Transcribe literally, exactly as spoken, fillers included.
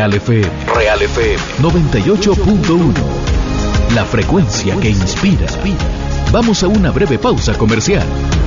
Real F M. Real F M noventa y ocho punto uno. La frecuencia que inspira. Vamos a una breve pausa comercial.